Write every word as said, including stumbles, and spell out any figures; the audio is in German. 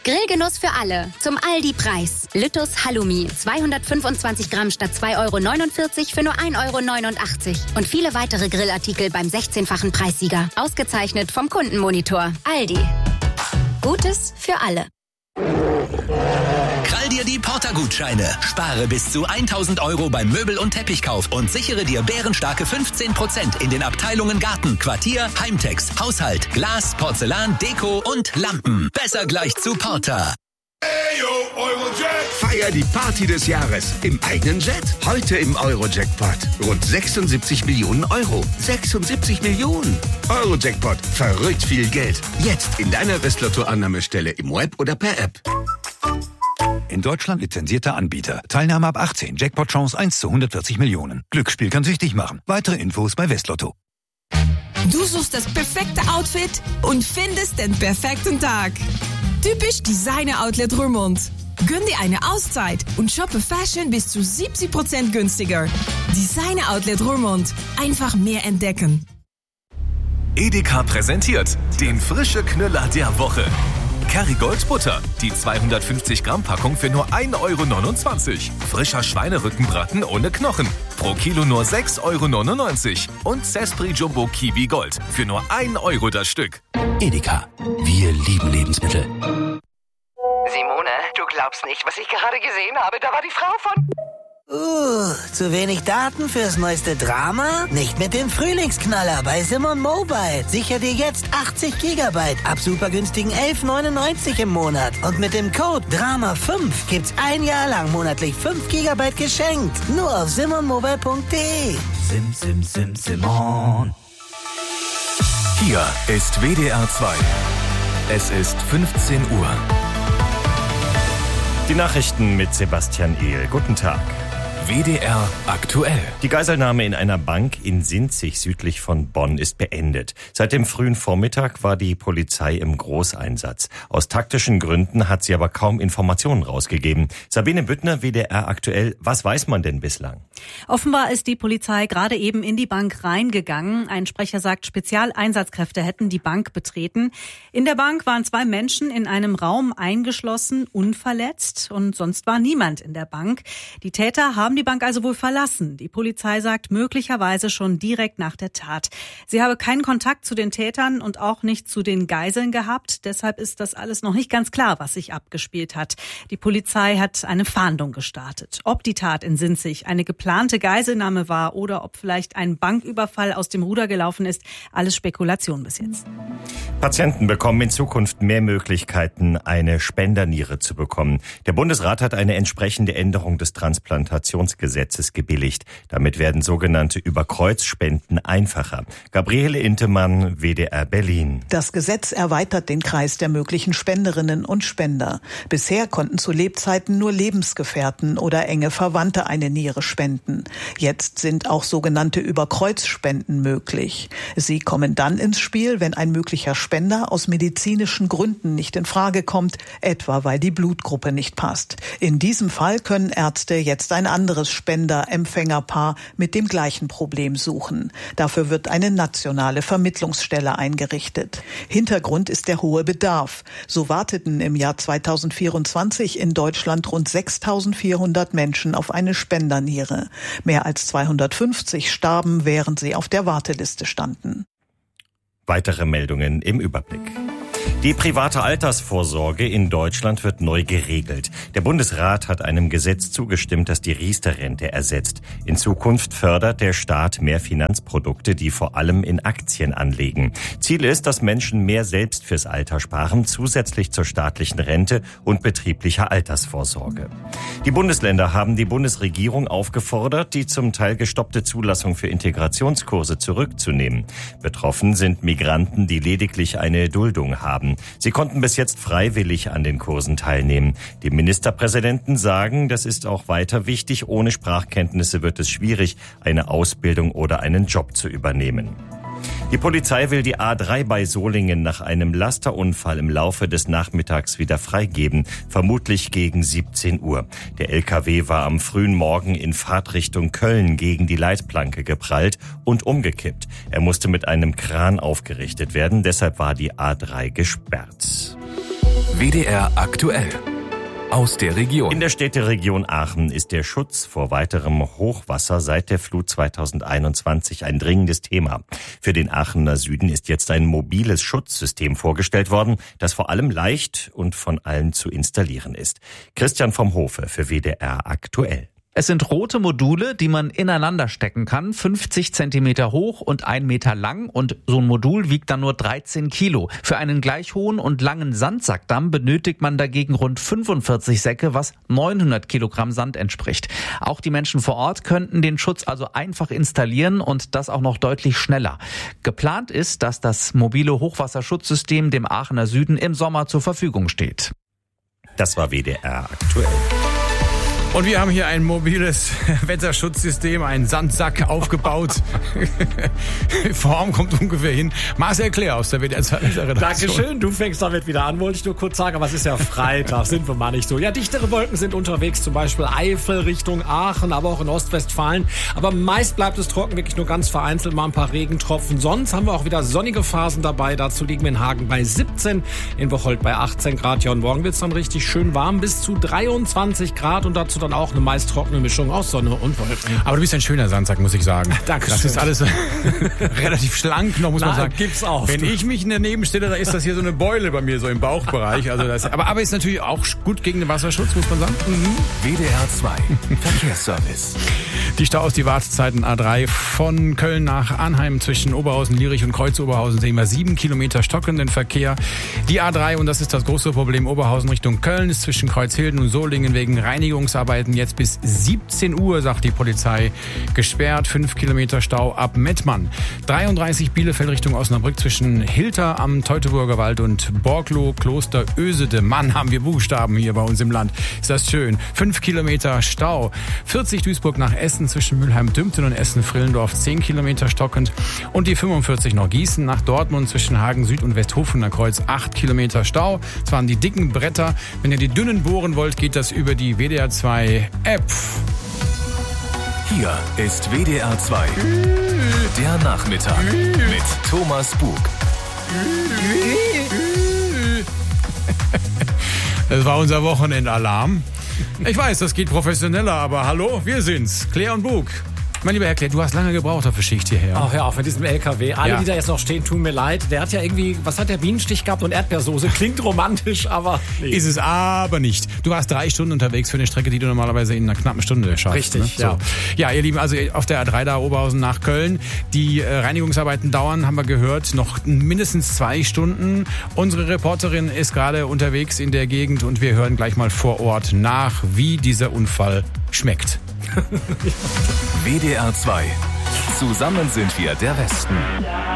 Grillgenuss für alle. Zum Aldi-Preis. Lüttus Halloumi. zweihundertfünfundzwanzig Gramm statt zwei Euro neunundvierzig für nur ein Euro neunundachtzig. Und viele weitere Grillartikel beim sechzehnfachen Preissieger. Ausgezeichnet vom Kundenmonitor. Aldi. Gutes für alle. Krall dir die Porter-Gutscheine. Spare bis zu tausend Euro beim Möbel- und Teppichkauf und sichere dir bärenstarke fünfzehn Prozent in den Abteilungen Garten, Quartier, Heimtex, Haushalt, Glas, Porzellan, Deko und Lampen. Besser gleich zu Porter. Ayo, Eurojack! Feier die Party des Jahres im eigenen Jet. Heute im Eurojackpot. Rund sechsundsiebzig Millionen Euro. sechsundsiebzig Millionen. Eurojackpot. Verrückt viel Geld. Jetzt in deiner Westlotto-Annahmestelle im Web oder per App. In Deutschland lizenzierter Anbieter. Teilnahme ab achtzehn. Jackpot-Chance eins zu hundertvierzig Millionen. Glücksspiel kann süchtig machen. Weitere Infos bei Westlotto. Du suchst das perfekte Outfit und findest den perfekten Tag. Typisch Designer Outlet Roermond. Gönn dir eine Auszeit und shoppe Fashion bis zu siebzig Prozent günstiger. Designer Outlet Roermond. Einfach mehr entdecken. Edeka präsentiert den frische Knüller der Woche. Kerrygold Butter, die zweihundertfünfzig Gramm Packung für nur ein Euro neunundzwanzig. Frischer Schweinerückenbraten ohne Knochen, pro Kilo nur sechs Euro neunundneunzig. Und Cespri Jumbo Kiwi Gold für nur ein Euro das Stück. Edeka, wir lieben Lebensmittel. Simone, du glaubst nicht, was ich gerade gesehen habe. Da war die Frau von... Uh, zu wenig Daten fürs neueste Drama? Nicht mit dem Frühlingsknaller bei Simon Mobile. Sicher dir jetzt achtzig Gigabyte ab super günstigen elf neunundneunzig im Monat. Und mit dem Code Drama fünf gibt's ein Jahr lang monatlich fünf Gigabyte geschenkt. Nur auf simonmobile punkt de. Sim, sim, sim, Simon. Hier ist W D R zwei. Es ist fünfzehn Uhr. Die Nachrichten mit Sebastian Ehl. Guten Tag. W D R aktuell. Die Geiselnahme in einer Bank in Sinzig südlich von Bonn ist beendet. Seit dem frühen Vormittag war die Polizei im Großeinsatz. Aus taktischen Gründen hat sie aber kaum Informationen rausgegeben. Sabine Büttner, W D R aktuell. Was weiß man denn bislang? Offenbar ist die Polizei gerade eben in die Bank reingegangen. Ein Sprecher sagt, Spezialeinsatzkräfte hätten die Bank betreten. In der Bank waren zwei Menschen in einem Raum eingeschlossen, unverletzt, und sonst war niemand in der Bank. Die Täter haben die Bank also wohl verlassen. Die Polizei sagt, möglicherweise schon direkt nach der Tat. Sie habe keinen Kontakt zu den Tätern und auch nicht zu den Geiseln gehabt. Deshalb ist das alles noch nicht ganz klar, was sich abgespielt hat. Die Polizei hat eine Fahndung gestartet. Ob die Tat in Sinzig eine geplante Geiselnahme war oder ob vielleicht ein Banküberfall aus dem Ruder gelaufen ist, alles Spekulation bis jetzt. Patienten bekommen in Zukunft mehr Möglichkeiten, eine Spenderniere zu bekommen. Der Bundesrat hat eine entsprechende Änderung des Transplantationsgesetzes gebilligt. Damit werden sogenannte Überkreuzspenden einfacher. Gabriele Intemann, W D R Berlin. Das Gesetz erweitert den Kreis der möglichen Spenderinnen und Spender. Bisher konnten zu Lebzeiten nur Lebensgefährten oder enge Verwandte eine Niere spenden. Jetzt sind auch sogenannte Überkreuzspenden möglich. Sie kommen dann ins Spiel, wenn ein möglicher Spender aus medizinischen Gründen nicht in Frage kommt, etwa weil die Blutgruppe nicht passt. In diesem Fall können Ärzte jetzt ein anderes Spender-Empfängerpaar mit dem gleichen Problem suchen. Dafür wird eine nationale Vermittlungsstelle eingerichtet. Hintergrund ist der hohe Bedarf. So warteten im Jahr zweitausendvierundzwanzig in Deutschland rund sechstausendvierhundert Menschen auf eine Spenderniere. Mehr als zweihundertfünfzig starben, während sie auf der Warteliste standen. Weitere Meldungen im Überblick. Die private Altersvorsorge in Deutschland wird neu geregelt. Der Bundesrat hat einem Gesetz zugestimmt, das die Riester-Rente ersetzt. In Zukunft fördert der Staat mehr Finanzprodukte, die vor allem in Aktien anlegen. Ziel ist, dass Menschen mehr selbst fürs Alter sparen, zusätzlich zur staatlichen Rente und betrieblicher Altersvorsorge. Die Bundesländer haben die Bundesregierung aufgefordert, die zum Teil gestoppte Zulassung für Integrationskurse zurückzunehmen. Betroffen sind Migranten, die lediglich eine Duldung haben. Sie konnten bis jetzt freiwillig an den Kursen teilnehmen. Die Ministerpräsidenten sagen, das ist auch weiter wichtig. Ohne Sprachkenntnisse wird es schwierig, eine Ausbildung oder einen Job zu übernehmen. Die Polizei will die A drei bei Solingen nach einem Lasterunfall im Laufe des Nachmittags wieder freigeben, vermutlich gegen siebzehn Uhr. Der L K W war am frühen Morgen in Fahrtrichtung Köln gegen die Leitplanke geprallt und umgekippt. Er musste mit einem Kran aufgerichtet werden, deshalb war die A drei gesperrt. W D R aktuell. Aus der Region. In der Städteregion Aachen ist der Schutz vor weiterem Hochwasser seit der Flut zweitausendeinundzwanzig ein dringendes Thema. Für den Aachener Süden ist jetzt ein mobiles Schutzsystem vorgestellt worden, das vor allem leicht und von allen zu installieren ist. Christian vom Hofe für W D R aktuell. Es sind rote Module, die man ineinander stecken kann, fünfzig Zentimeter hoch und ein Meter lang, und so ein Modul wiegt dann nur dreizehn Kilo. Für einen gleich hohen und langen Sandsackdamm benötigt man dagegen rund fünfundvierzig Säcke, was neunhundert Kilogramm Sand entspricht. Auch die Menschen vor Ort könnten den Schutz also einfach installieren und das auch noch deutlich schneller. Geplant ist, dass das mobile Hochwasserschutzsystem dem Aachener Süden im Sommer zur Verfügung steht. Das war W D R aktuell. Und wir haben hier ein mobiles Wetterschutzsystem, einen Sandsack aufgebaut. Form kommt ungefähr hin. Marcel Klär aus der W D R zwei Redaktion. Dankeschön, du fängst damit wieder an, wollte ich nur kurz sagen, aber es ist ja Freitag, sind wir mal nicht so. Ja, dichtere Wolken sind unterwegs, zum Beispiel Eifel Richtung Aachen, aber auch in Ostwestfalen. Aber meist bleibt es trocken, wirklich nur ganz vereinzelt mal ein paar Regentropfen. Sonst haben wir auch wieder sonnige Phasen dabei. Dazu liegen wir in Hagen bei siebzehn, in Bocholt bei achtzehn Grad. Ja, und morgen wird es dann richtig schön warm, bis zu dreiundzwanzig Grad, und dazu dann auch eine meist trockene Mischung aus Sonne und Wolken. Aber du bist ein schöner Sandsack, muss ich sagen. Danke. Das ist alles relativ schlank noch, muss Na, man sagen. Gibt's auch. Wenn ich mich daneben stelle, da ist das hier so eine Beule bei mir, so im Bauchbereich. Also das, aber, aber ist natürlich auch gut gegen den Wasserschutz, muss man sagen. Mhm. W D R zwei Verkehrsservice. Die Staus, die Wartezeiten A drei von Köln nach Arnheim zwischen Oberhausen, Lierich und Kreuz-Oberhausen sehen wir sieben Kilometer stockenden Verkehr. Die A drei, und das ist das große Problem, Oberhausen Richtung Köln, ist zwischen Kreuzhilden und Solingen wegen Reinigungsarbeiten jetzt bis siebzehn Uhr, sagt die Polizei, gesperrt. Fünf Kilometer Stau ab Mettmann. dreiunddreißig Bielefeld Richtung Osnabrück zwischen Hilter am Teutoburger Wald und Borgloh, Kloster Ösede. Mann, haben wir Buchstaben hier bei uns im Land. Ist das schön. Fünf Kilometer Stau. vierzig Duisburg nach Essen zwischen Mülheim-Dümpten und Essen-Frillendorf. Zehn Kilometer stockend. Und die fünfundvierzig noch Gießen nach Dortmund zwischen Hagen Süd und Westhofuner Kreuz. Acht Kilometer Stau. Das waren die dicken Bretter. Wenn ihr die dünnen bohren wollt, geht das über die W D R zwei App. Hier ist W D R zwei. Der Nachmittag mit Thomas Bug. Das war unser Wochenendalarm. Ich weiß, das geht professioneller, aber hallo, wir sind's. Klär und Bug. Mein lieber Herr Klär, du hast lange gebraucht auf der Schicht hierher. Ach ja, auch mit diesem L K W. Alle, Ja. die da jetzt noch stehen, tun mir leid. Der hat ja irgendwie, was hat der, Bienenstich gehabt und Erdbeersoße. Klingt romantisch, aber nee. Ist es aber nicht. Du warst drei Stunden unterwegs für eine Strecke, die du normalerweise in einer knappen Stunde schaffst. Richtig, ne? ja. So. Ja, ihr Lieben, also auf der A drei da Oberhausen nach Köln. Die äh, Reinigungsarbeiten dauern, haben wir gehört, noch mindestens zwei Stunden. Unsere Reporterin ist gerade unterwegs in der Gegend und wir hören gleich mal vor Ort nach, wie dieser Unfall schmeckt. W D R zwei. Zusammen sind wir der Westen.